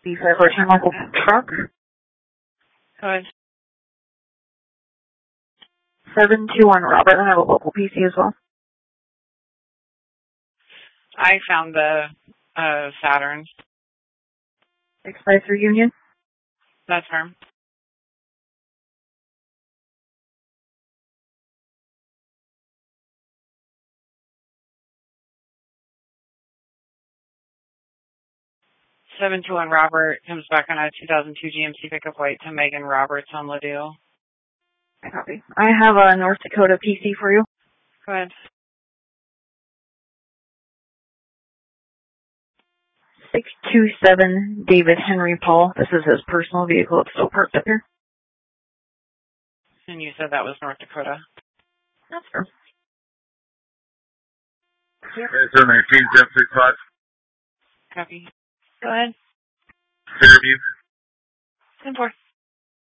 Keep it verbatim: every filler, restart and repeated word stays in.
B five fourteen local truck. Go ahead. seven two one Robert. I have a local P C as well. I found the uh, Saturn. six five three Union. That's her. seven two one Robert comes back on a two thousand two G M C pickup white to Megan Roberts on Ladue. Copy. I have a North Dakota P C for you. Go ahead. six two seven David Henry Paul. This is his personal vehicle. It's still parked up here. And you said that was North Dakota. That's fair. seven nineteen, seven six five. Copy. Go ahead. Interview. ten four.